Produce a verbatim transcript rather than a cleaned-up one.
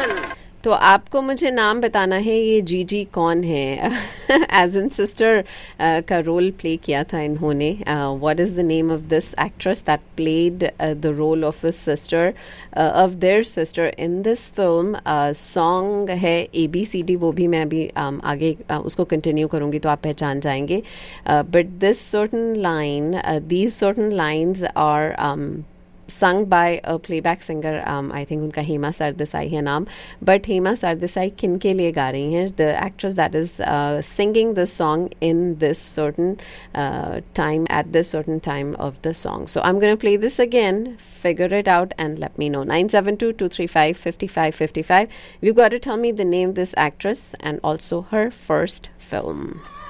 तो आपको मुझे नाम बताना है ये जीजी कौन है. एज इन सिस्टर का रोल प्ले किया था इन्होंने. What is the name of this actress that played the role of his sister of their sister in this film. Song है ए बी सी डी, वो भी मैं अभी um, आगे uh, उसको कंटिन्यू करूँगी तो आप पहचान जाएंगे. But this certain line, these certain lines are sung by a playback singer. um, I think उनका हेमा सरदेसाई है नाम. But हेमा सरदेसाई किन के लिए गा रही हैं? The actress that is uh, singing the song in this certain uh, time, at this certain time of the song. So I'm going to play this again. Figure it out and let me know. nine seven two, two three five, five five five five. You've got to tell me the name of this actress and also her first film.